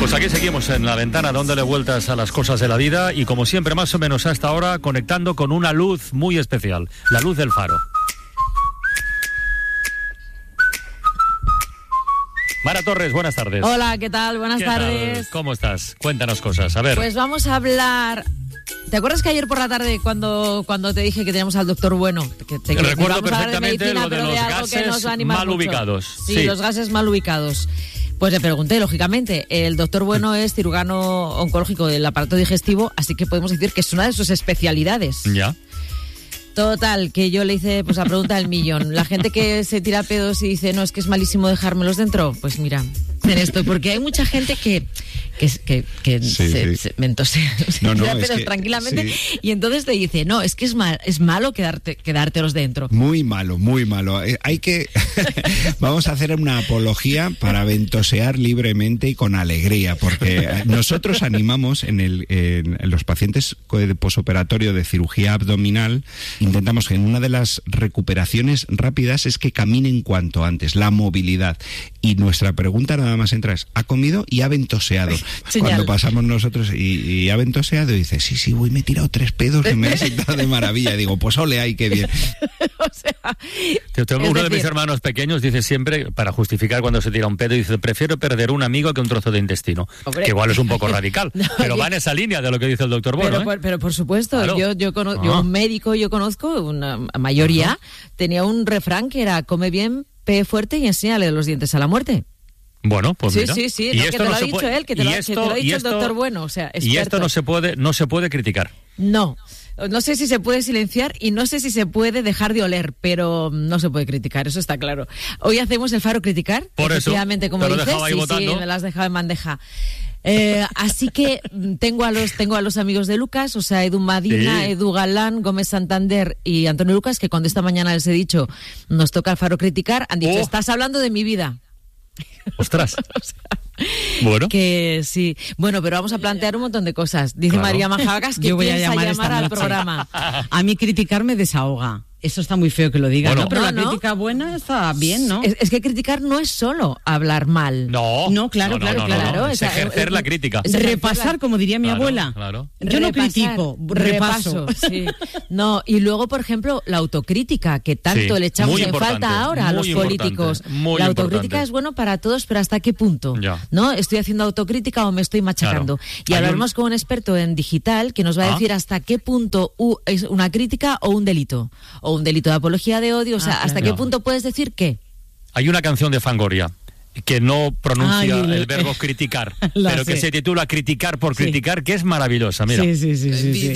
Pues aquí seguimos en La Ventana, dándole vueltas a las cosas de la vida y como siempre, más o menos hasta ahora, conectando con una luz muy especial, la luz del faro. Mara Torres, buenas tardes. Hola, ¿qué tal? Buenas tardes. ¿Cómo estás? Cuéntanos cosas, a ver. Pues vamos a hablar... ¿Te acuerdas que ayer por la tarde cuando te dije que teníamos al doctor Bueno? Recuerdo perfectamente lo de los gases mal ubicados. Sí, los gases mal ubicados. Pues le pregunté, lógicamente, el doctor Bueno es cirujano oncológico del aparato digestivo, así que podemos decir que es una de sus especialidades. Ya. Total, que yo le hice pues la pregunta del millón. La gente que se tira pedos y dice, no, es que es malísimo dejármelos dentro, pues mira, en esto, porque hay mucha gente que se mentosea, tira pedos tranquilamente, sí. Y entonces te dice, no, es que es malo quedártelos dentro. Muy malo, muy malo. Hay que... Vamos a hacer una apología para ventosear libremente y con alegría, porque nosotros animamos en los pacientes de posoperatorio de cirugía abdominal, intentamos que en una de las recuperaciones rápidas es que caminen cuanto antes, la movilidad. Y nuestra pregunta nada más entra es, ¿ha comido y ha ventoseado? Señal. Cuando pasamos nosotros y ha ventoseado, y dice, sí, voy, me he tirado 3 pedos y me he sentado de maravilla. Y digo, pues ole, ay, qué bien. O sea, uno de mis hermanos pequeños dice siempre, para justificar cuando se tira un pedo, dice, prefiero perder un amigo que un trozo de intestino. Hombre. Que igual es un poco radical, no, pero va en esa línea de lo que dice el doctor Bueno. Pero por supuesto, claro. yo un médico, yo conozco, una mayoría, tenía un refrán que era, come bien, pe fuerte y enséñale los dientes a la muerte. Bueno, pues sí, mira. Sí, no, que te lo ha dicho él, que te lo ha dicho el doctor Bueno, o sea, experto. Y esto no se puede criticar. No sé si se puede silenciar y no sé si se puede dejar de oler, pero no se puede criticar, eso está claro. Hoy hacemos el Faro Criticar, por efectivamente, eso, como dices, sí, me las has dejado en bandeja. Así que tengo a los amigos de Lucas, o sea, Edu Madina, sí. Edu Galán, Gómez Santander y Antonio Lucas, que cuando esta mañana les he dicho, nos toca el Faro Criticar, han dicho, estás hablando de mi vida. ¡Ostras! O sea, bueno. Que sí. Bueno, pero vamos a plantear un montón de cosas. Dice María Majagas que piensa llamar al programa. A mí criticar me desahoga. Eso está muy feo que lo diga, ¿no? Pero la crítica buena está bien, ¿no? Es que criticar no es solo hablar mal. No, claro. Es ejercer la crítica. Repasar, como diría mi abuela. Claro. Yo no critico, repaso. Sí. No, y luego, por ejemplo, la autocrítica, que tanto le echamos en falta ahora a los políticos. La autocrítica es bueno para todos, pero ¿hasta qué punto? Ya. ¿No? ¿Estoy haciendo autocrítica o me estoy machacando? Claro. Y hablaremos con un experto en digital que nos va a decir hasta qué punto es una crítica o un delito. O un delito de apología de odio, o sea, ¿hasta qué punto puedes decir qué? Hay una canción de Fangoria que no pronuncia el verbo criticar, pero que se titula Criticar por criticar, que es maravillosa, mira. Sí.